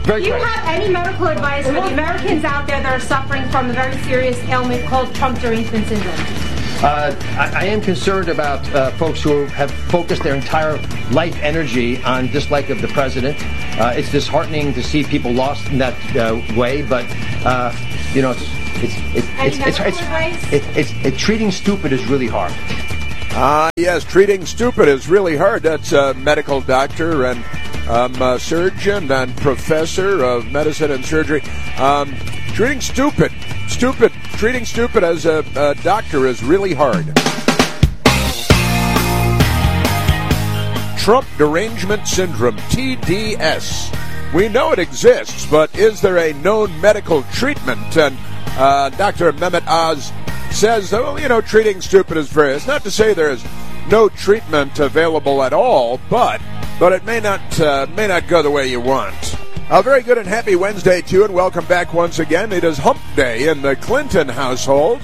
Very Do you have any medical advice for the Americans out there that are suffering from a very serious ailment called Trump derangement syndrome? I am concerned about folks who have focused their entire life energy on dislike of the president. It's disheartening to see people lost in that way, but you know, it's treating stupid is really hard. Yes, treating stupid is really hard. That's a medical doctor and surgeon and professor of medicine and surgery. Treating stupid as a doctor is really hard. Trump derangement syndrome, TDS. We know it exists, but is there a known medical treatment? And Dr. Mehmet Oz says, oh, you know, treating stupid is very... It's not to say there is no treatment available at all, but it may not go the way you want. A very good and happy Wednesday, too, and welcome back once again. It is Hump Day in the Clinton household.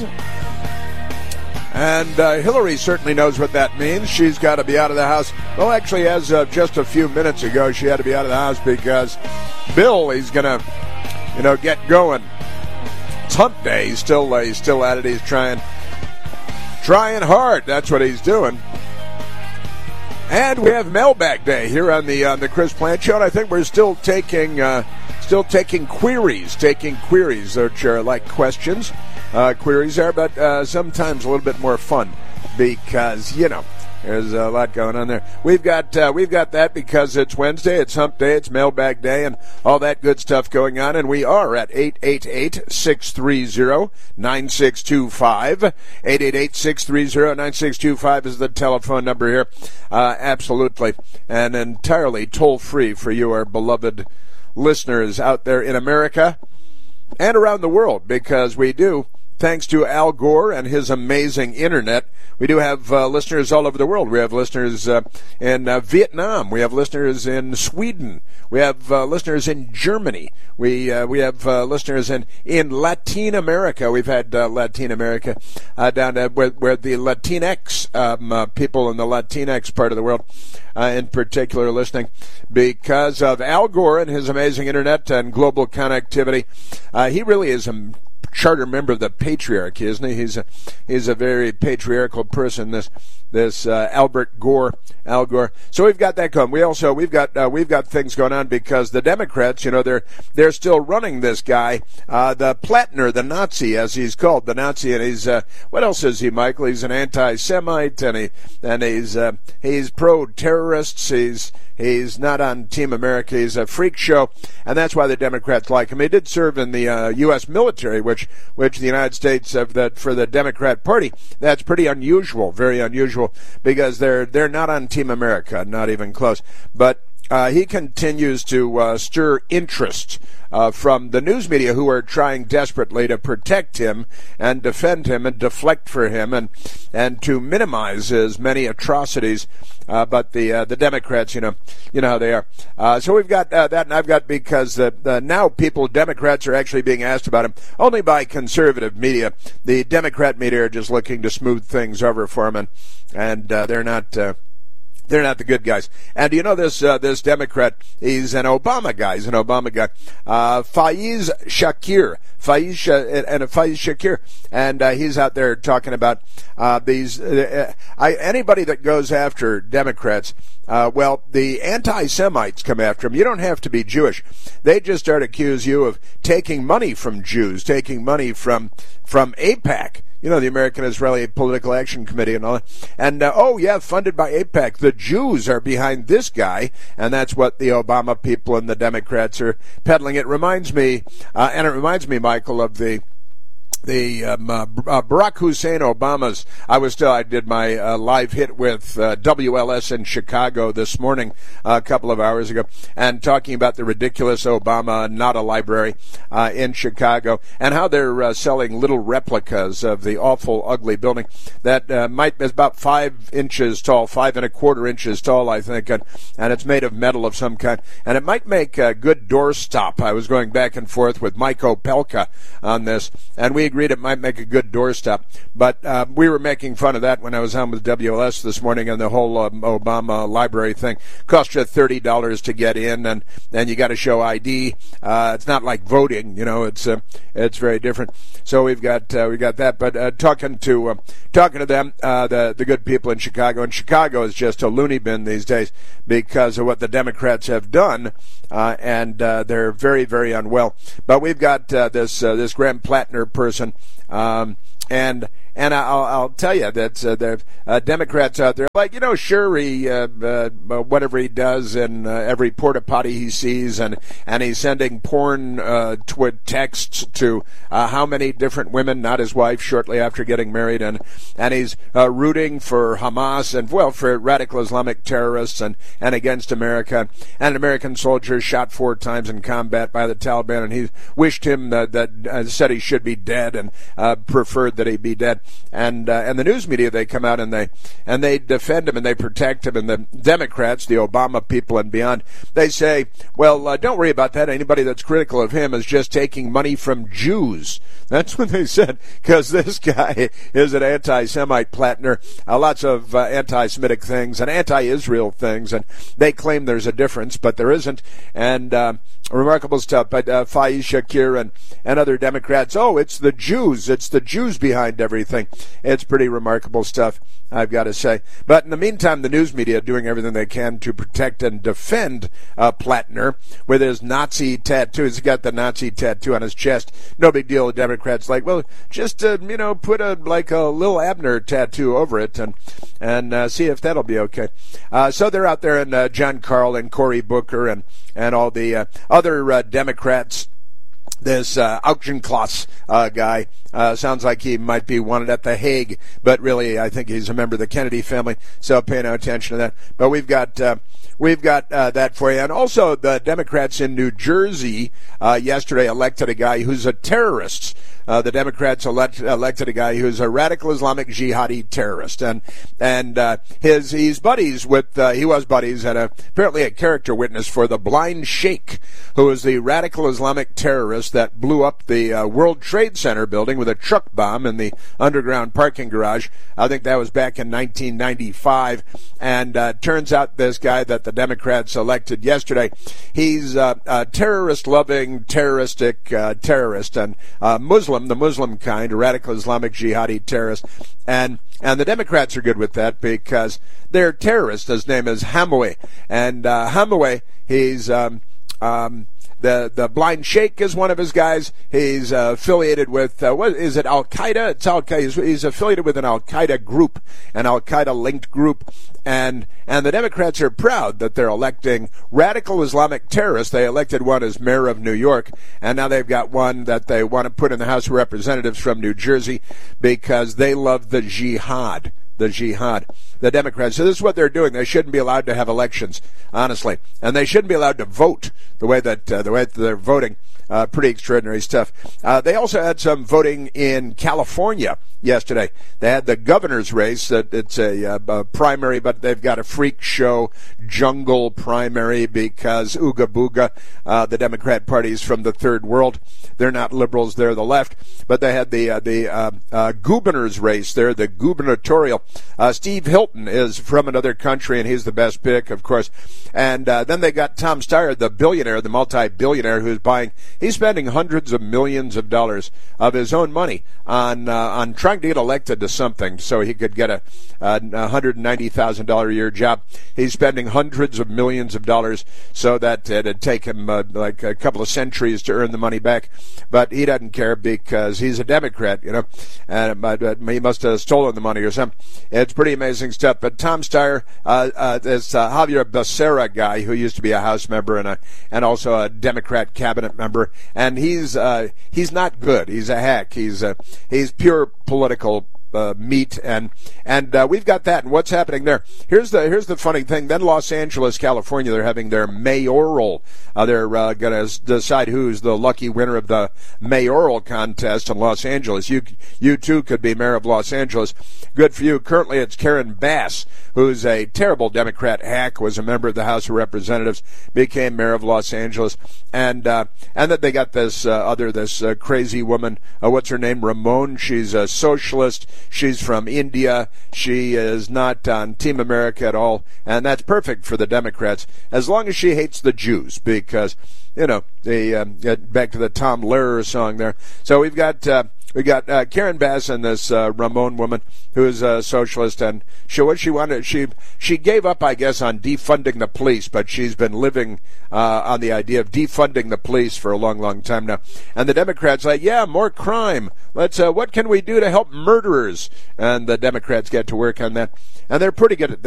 And Hillary certainly knows what that means. She's got to be out of the house. Well, actually, as of just a few minutes ago, she had to be out of the house because Bill, he's going to, get going. It's Hump Day. He's still at it. He's trying hard. That's what he's doing. And we have Mailbag Day here on the Chris Plante Show, and I think we're still taking queries, which are like questions. Queries are, but sometimes a little bit more fun because there's a lot going on there. We've got that because it's Wednesday, it's Hump Day, it's Mailbag Day, and all that good stuff going on. And we are at 888-630-9625. 888-630-9625 is the telephone number here. Absolutely, and entirely toll free for you, our beloved listeners out there in America and around the world, because we do. Thanks to Al Gore and his amazing internet, we do have listeners all over the world. We have listeners in Vietnam. We have listeners in Sweden. We have listeners in Germany. We have listeners in Latin America. We've had Latin America down where the Latinx people in the Latinx part of the world in particular are listening because of Al Gore and his amazing internet and global connectivity. He really is a charter member of the patriarchy, isn't he? He's a very patriarchal person. This Al Gore. So we've got that going. We've got things going on because the Democrats, they're still running this guy, the Plattner, the Nazi, as he's called, the Nazi, and he's what else is he, Michael? He's an anti-Semite, and he's pro-terrorists. He's not on Team America. He's a freak show, and that's why the Democrats like him. He did serve in the U.S. military, which the United States for the Democrat Party. That's pretty unusual, very unusual, because they're not on Team America, not even close. But he continues to stir interest from the news media, who are trying desperately to protect him and defend him and deflect for him and to minimize as many atrocities. But the Democrats, you know how they are. So we've got that, and I've got because now Democrats are actually being asked about him only by conservative media. The Democrat media are just looking to smooth things over for him, and they're not the good guys. And this Democrat, he's an Obama guy. Faiz Shakir. And he's out there talking about these. Anybody that goes after Democrats, the anti-Semites come after them. You don't have to be Jewish. They just start accuse you of taking money from Jews, taking money from AIPAC. The American Israeli Political Action Committee and all that. And, funded by AIPAC. The Jews are behind this guy, and that's what the Obama people and the Democrats are peddling. It reminds me, Michael, of the Barack Hussein Obama's. I did my live hit with WLS in Chicago this morning, a couple of hours ago, and talking about the ridiculous Obama not a library in Chicago, and how they're selling little replicas of the awful, ugly building that is about 5 inches tall, 5¼ inches tall, I think, and it's made of metal of some kind, and it might make a good doorstop. I was going back and forth with Mike Opelka on this, and we agreed it might make a good doorstop. But we were making fun of that when I was on with WLS this morning, and the whole Obama library thing cost you $30 to get in, and you got to show ID. It's not like voting, it's very different. So we got that. But talking to them, the good people in Chicago, and Chicago is just a loony bin these days because of what the Democrats have done, and they're very, very unwell. But we've got this Graham Plattner person, and I'll tell you that there are Democrats out there like, sure, he whatever he does in every porta potty he sees, and he's sending porn texts to how many different women, not his wife, shortly after getting married, and he's rooting for Hamas and for radical Islamic terrorists and against America, and an American soldier shot 4 times in combat by the Taliban, and he wished him that said he should be dead and preferred that he be dead. And the news media, they come out and they defend him and they protect him, and the Democrats, the Obama people and beyond, they say, well, don't worry about that. Anybody that's critical of him is just taking money from Jews. That's what they said, because this guy is an anti-Semite, Plattner, lots of anti-Semitic things and anti-Israel things, and they claim there's a difference, but there isn't. And remarkable stuff by Faiz Shakir and other Democrats. Oh, it's the Jews behind everything. It's pretty remarkable stuff, I've got to say. But in the meantime, the news media are doing everything they can to protect and defend Plattner with his Nazi tattoo. He's got the Nazi tattoo on his chest. No big deal. The Democrats like, well, just put a little Abner tattoo over it and see if that'll be okay. So they're out there, and John Karl and Cory Booker and all the other Democrats. This Auchincloss guy sounds like he might be wanted at The Hague, but really I think he's a member of the Kennedy family, so pay no attention to that. But we've got that for you. And also the Democrats in New Jersey yesterday elected a guy who's a terrorist. The Democrats elected a guy who's a radical Islamic jihadi terrorist, and he's buddies with he was buddies and apparently a character witness for the Blind Sheikh, who was the radical Islamic terrorist that blew up the World Trade Center building with a truck bomb in the underground parking garage. I think that was back in 1995, and turns out this guy that the Democrats elected yesterday, he's a terrorist-loving, terroristic terrorist, and Muslim, the Muslim kind, a radical Islamic jihadi terrorist, and the Democrats are good with that because they're terrorists. His name is Hamoueh, and Hamoueh, he's the Blind Sheikh is one of his guys. He's affiliated with, what is it, Al-Qaeda? It's Al-Qaeda. He's affiliated with an Al-Qaeda group, an Al-Qaeda-linked group. And the Democrats are proud that they're electing radical Islamic terrorists. They elected one as mayor of New York, and now they've got one that they want to put in the House of Representatives from New Jersey because they love the jihad. The Democrats. So this is what they're doing. They shouldn't be allowed to have elections, honestly, and they shouldn't be allowed to vote the way that they're voting. Pretty extraordinary stuff. They also had some voting in California yesterday. They had the governor's race. It's a primary, but they've got a freak show jungle primary because Ooga Booga, the Democrat Party is from the third world. They're not liberals. They're the left. But they had the governor's race there, the gubernatorial. Steve Hilton is from another country, and he's the best pick, of course. And then they got Tom Steyer, the billionaire, the multi-billionaire, he's spending hundreds of millions of dollars of his own money on trying to get elected to something so he could get a $190,000 a year job. He's spending hundreds of millions of dollars so that it'd take him like a couple of centuries to earn the money back. But he doesn't care because he's a Democrat, and he must have stolen the money or something. It's pretty amazing stuff. But Tom Steyer, this Javier Becerra guy who used to be a House member and also a Democrat cabinet member, and he's not good. He's a hack. He's pure political meet, and we've got that. And what's happening there? Here's the funny thing. Then Los Angeles, California, they're having their mayoral. They're going to decide who's the lucky winner of the mayoral contest in Los Angeles. You too could be mayor of Los Angeles. Good for you. Currently, it's Karen Bass, who's a terrible Democrat hack, was a member of the House of Representatives, became mayor of Los Angeles, and that they got this crazy woman. What's her name? Ramon. She's a socialist. She's from India. She is not on Team America at all, and that's perfect for the Democrats as long as she hates the Jews, because back to the Tom Lehrer song there. So we got Karen Bass and this Ramon woman who is a socialist, and she gave up, I guess, on defunding the police, but she's been living on the idea of defunding the police for a long, long time now. And the Democrats like, yeah, more crime. Let's what can we do to help murderers? And the Democrats get to work on that, and they're pretty good at